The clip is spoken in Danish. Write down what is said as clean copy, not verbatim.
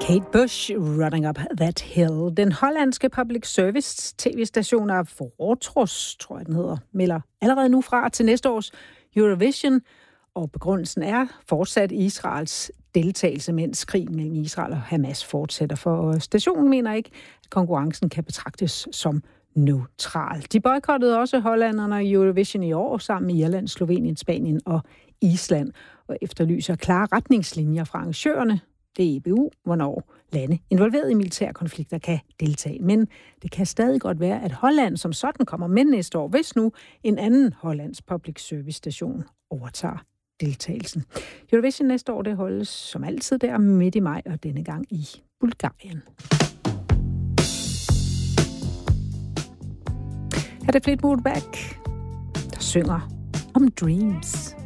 Kate Bush, Running Up That Hill. Den hollandske public service tv-station af Fortress, tror jeg den hedder, melder allerede nu fra til næste års Eurovision, og begrundelsen er fortsat Israels deltagelse, mens krigen mellem Israel og Hamas fortsætter. For stationen mener ikke, at konkurrencen kan betragtes som neutral. De boykottede også hollænderne i Eurovision i år sammen med Irland, Slovenien, Spanien og Island, og efterlyser klare retningslinjer fra arrangørerne. Det er EBU, hvornår lande involveret i militære konflikter kan deltage. Men det kan stadig godt være, at Holland som sådan kommer med næste år, hvis nu en anden hollands public service station overtager deltagelsen. Eurovision næste år, det holdes som altid der midt i maj, og denne gang i Bulgarien. Her er det Fleetwood Mac, der synger om dreams.